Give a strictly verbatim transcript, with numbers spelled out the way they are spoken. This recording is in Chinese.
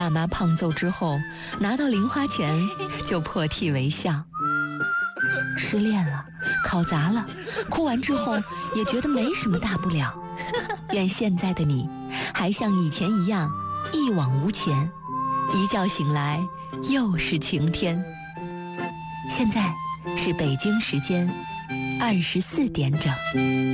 爸妈胖揍之后，拿到零花钱就破涕为笑。失恋了，考砸了，哭完之后也觉得没什么大不了。愿现在的你还像以前一样一往无前，一觉醒来又是晴天。现在是北京时间二十四点整。